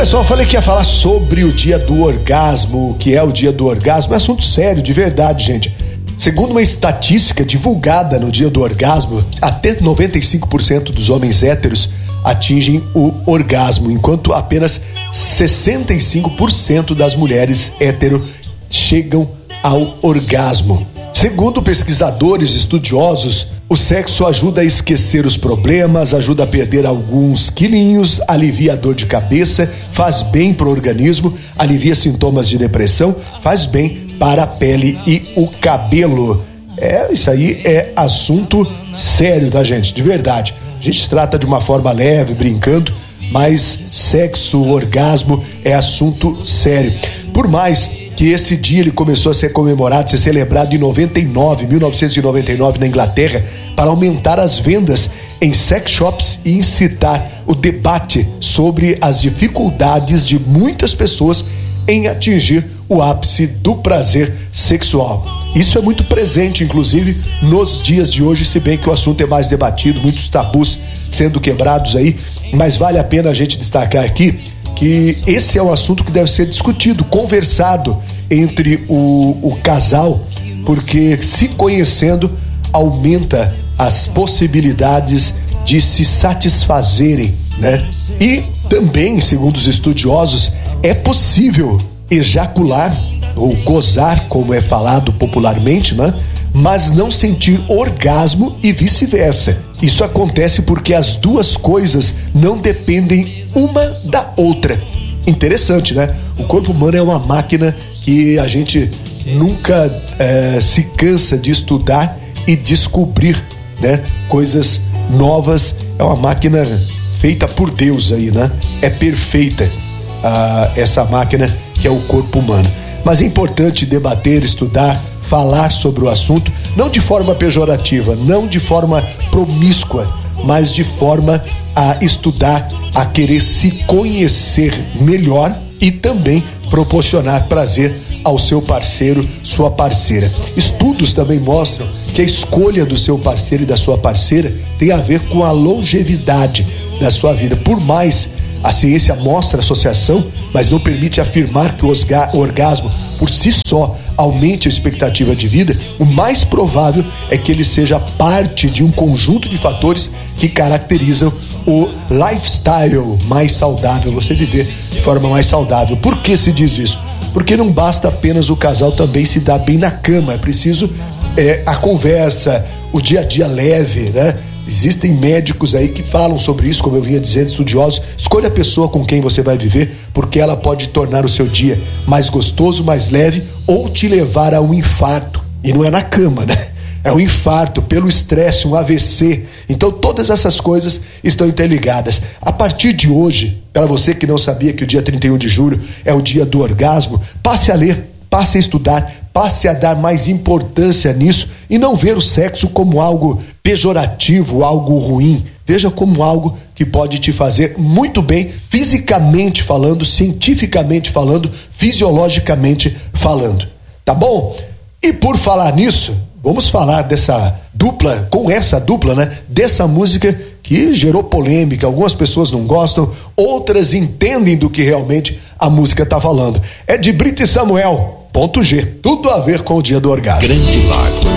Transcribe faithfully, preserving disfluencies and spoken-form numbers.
Olha só, eu falei que ia falar sobre o dia do orgasmo, o que é o dia do orgasmo. É assunto sério, de verdade, gente. Segundo uma estatística divulgada no dia do orgasmo, até noventa e cinco por cento dos homens héteros atingem o orgasmo, enquanto apenas sessenta e cinco por cento das mulheres hétero chegam ao orgasmo. Segundo pesquisadores estudiosos, o sexo ajuda a esquecer os problemas, ajuda a perder alguns quilinhos, alivia a dor de cabeça, faz bem para o organismo, alivia sintomas de depressão, faz bem para a pele e o cabelo. É, isso aí é assunto sério, tá, gente? De verdade. A gente trata de uma forma leve, brincando, mas sexo, orgasmo é assunto sério. Por mais que esse dia ele começou a ser comemorado, ser celebrado em noventa e nove, mil novecentos e noventa e nove na Inglaterra, para aumentar as vendas em sex shops e incitar o debate sobre as dificuldades de muitas pessoas em atingir o ápice do prazer sexual. Isso é muito presente, inclusive, nos dias de hoje, se bem que o assunto é mais debatido, muitos tabus sendo quebrados aí, mas vale a pena a gente destacar aqui que esse é um assunto que deve ser discutido, conversado entre o, o casal, porque se conhecendo aumenta as possibilidades de se satisfazerem, né? E também, segundo os estudiosos, é possível ejacular ou gozar, como é falado popularmente, né? Mas não sentir orgasmo e vice-versa. Isso acontece porque as duas coisas não dependem uma da outra. Interessante, né? O corpo humano é uma máquina que a gente nunca é, se cansa de estudar e descobrir, né? Coisas novas. É uma máquina feita por Deus aí, né? É perfeita ah, essa máquina que é o corpo humano. Mas é importante debater, estudar, falar sobre o assunto, não de forma pejorativa, não de forma promíscua, mas de forma a estudar, a querer se conhecer melhor e também proporcionar prazer ao seu parceiro, sua parceira. Estudos também mostram que a escolha do seu parceiro e da sua parceira tem a ver com a longevidade da sua vida. Por mais a ciência mostra associação, mas não permite afirmar que o orgasmo por si só aumente a expectativa de vida, o mais provável é que ele seja parte de um conjunto de fatores que caracterizam o lifestyle mais saudável, você viver de forma mais saudável. Por que se diz isso? Porque não basta apenas o casal também se dar bem na cama, é preciso é, a conversa, o dia a dia leve, né? Existem médicos aí que falam sobre isso, como eu vinha dizendo, estudiosos. Escolha a pessoa com quem você vai viver, porque ela pode tornar o seu dia mais gostoso, mais leve, ou te levar a um infarto. E não é na cama, né? É um infarto pelo estresse, um A V C. Então todas essas coisas estão interligadas. A partir de hoje, para você que não sabia que o dia trinta e um de julho é o dia do orgasmo, passe a ler, passe a estudar, passe a dar mais importância nisso e não ver o sexo como algo pejorativo, algo ruim. Veja como algo que pode te fazer muito bem, fisicamente falando, cientificamente falando, fisiologicamente falando. Tá bom? E por falar nisso, vamos falar dessa dupla, com essa dupla, né? Dessa música que gerou polêmica. Algumas pessoas não gostam, outras entendem do que realmente a música tá falando. É de Brita e Samuel. Ponto G. Tudo a ver com o dia do orgasmo. Grande Lago.